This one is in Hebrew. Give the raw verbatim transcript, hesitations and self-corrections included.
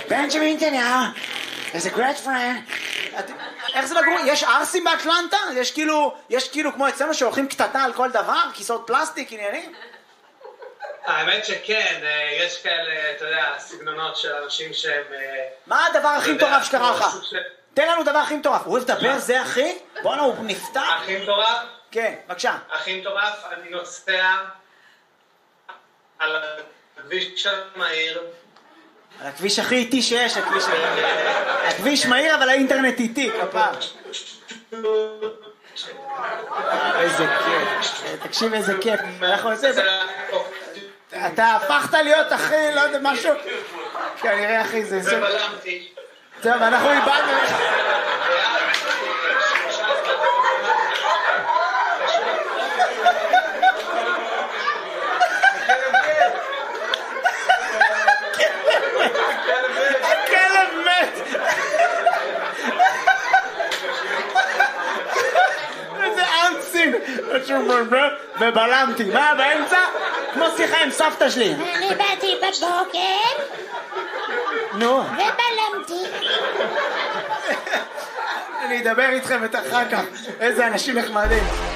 בנג'מין נתניהו, is a great friend. איך זה לגור? יש ארסים באטלנטה? יש כאילו, יש כאילו כמו אצלנו שהולכים קטטה על כל דבר? כיסאות פלסטיק, עניינים? האמת שכן, יש כאלה, אתה יודע, סגנונות של אנשים שהם... מה הדבר הכי מטורף שקרה לך? תן לנו דבר הכי מטורף. הוא אוהב לדבר, זה אחי? בוא'נה, הוא נפתח. הכי מטורף? כן, בבקשה. הכי מטורף, אני נוסע על הכביש המהיר. על הכביש הכי איטי שיש, הכביש... הכביש מהיר, אבל האינטרנט איטי, כפר. איזה כיף. תקשיב איזה כיף. אתה הפכת להיות אחי, לא יודע, משהו... כנראה אחי, זה... ובלמתי. טוב, אנחנו איבדנו. הכלב מת. איזה אנסים. ובלמתי. מה באמצע? כמו שיחה עם סבתא שלי. אני באתי בבוקר. נו. ובלמתי. אני אדבר איתכם את אחר כך. איזה אנשים נחמדים.